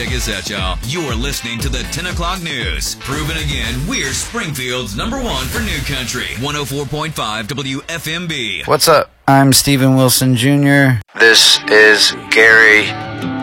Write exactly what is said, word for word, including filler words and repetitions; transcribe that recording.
check us out, y'all. You're listening to the ten o'clock News. Proven again, we're Springfield's number one for New Country. one oh four point five W F M B. What's up? I'm Steven Wilson Junior This is Gary